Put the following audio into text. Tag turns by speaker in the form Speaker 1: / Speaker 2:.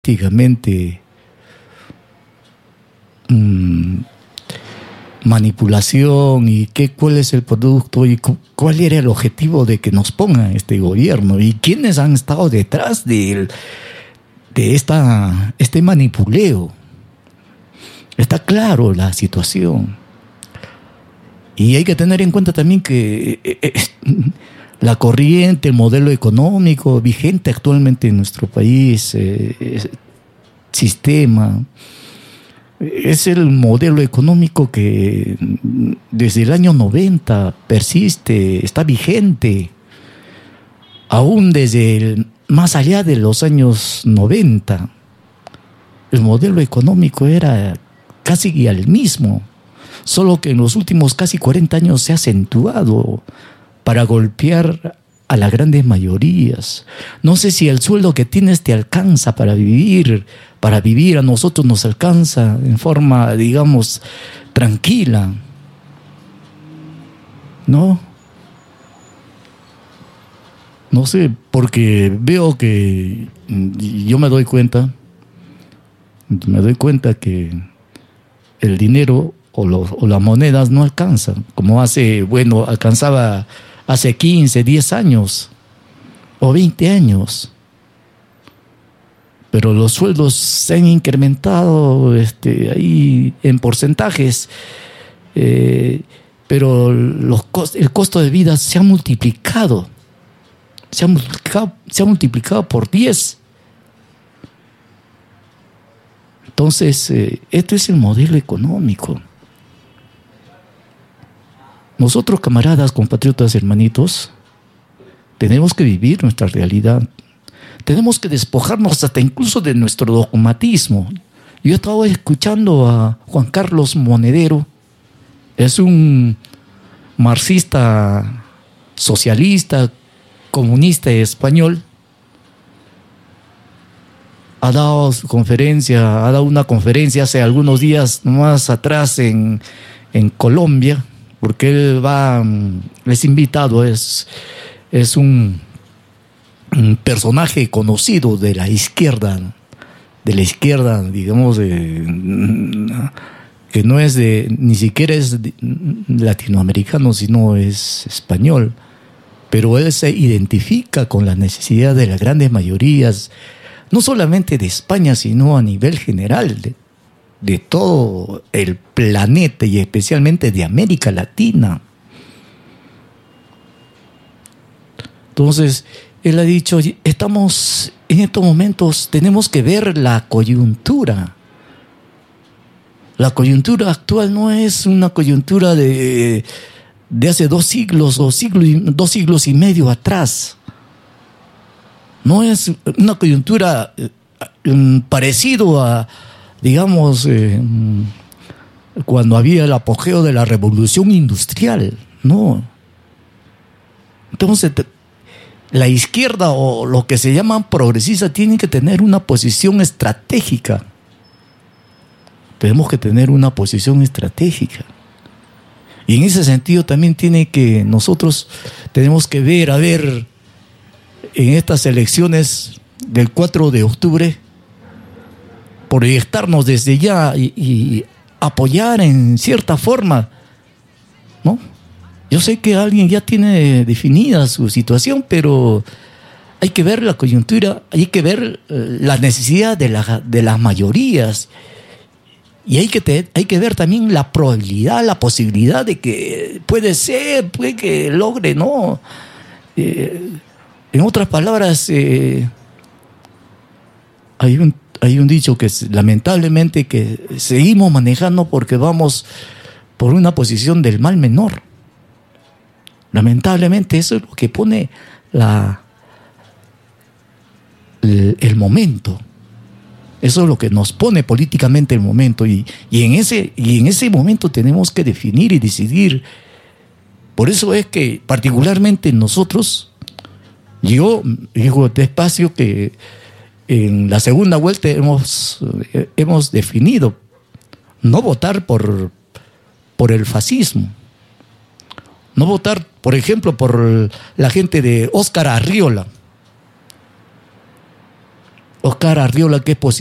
Speaker 1: prácticamente manipulación y cuál es el producto y cuál era el objetivo de que nos pongan este gobierno y quiénes han estado detrás de este manipuleo. Está claro la situación. Y hay que tener en cuenta también que la corriente, el modelo económico vigente actualmente en nuestro país, sistema, es el modelo económico que desde el año 90 persiste, está vigente, aún desde más allá de los años 90. El modelo económico era casi el mismo, solo que en los últimos casi 40 años se ha acentuado para golpear a las grandes mayorías. No sé si el sueldo que tienes te alcanza para vivir. Para vivir a nosotros nos alcanza en forma, digamos, tranquila. ¿No? No sé, porque veo que yo me doy cuenta que el dinero o las monedas no alcanzan, como alcanzaba hace 15, 10 años o 20 años. Pero los sueldos se han incrementado ahí en porcentajes, pero el costo de vida se ha multiplicado. Se ha multiplicado por 10. Entonces, este es el modelo económico. Nosotros, camaradas, compatriotas, hermanitos, tenemos que vivir nuestra realidad. Tenemos que despojarnos hasta incluso de nuestro dogmatismo. Yo estaba escuchando a Juan Carlos Monedero. Es un marxista, socialista, comunista español. Ha dado una conferencia hace algunos días más atrás en Colombia, porque él es invitado, es un personaje conocido de la izquierda, digamos, que no es ni siquiera es latinoamericano, sino es español, pero él se identifica con la necesidad de las grandes mayorías, no solamente de España, sino a nivel general, de todo el planeta y especialmente de América Latina. Entonces, él ha dicho, estamos en estos momentos, tenemos que ver la coyuntura. La coyuntura actual no es una coyuntura de hace 2 siglos o 2 siglos y medio atrás. No es una coyuntura parecido a, digamos, cuando había el apogeo de la revolución industrial. No. Entonces, la izquierda o lo que se llaman progresistas tienen que tener una posición estratégica. Tenemos que tener una posición estratégica. Y en ese sentido también nosotros tenemos que ver, en estas elecciones del 4 de octubre, proyectarnos desde ya y apoyar en cierta forma, ¿no? Yo sé que alguien ya tiene definida su situación, pero hay que ver la coyuntura, hay que ver la necesidad de las mayorías. Y hay que ver también la probabilidad, la posibilidad de que puede que logre, ¿no? En otras palabras, hay un dicho que lamentablemente que seguimos manejando porque vamos por una posición del mal menor. Lamentablemente eso es lo que pone el momento. Eso es lo que nos pone políticamente el momento y en ese momento tenemos que definir y decidir. Por eso es que particularmente nosotros, yo digo despacio que en la segunda vuelta hemos definido no votar por el fascismo, no votar, por ejemplo, por la gente de Óscar Arriola, que es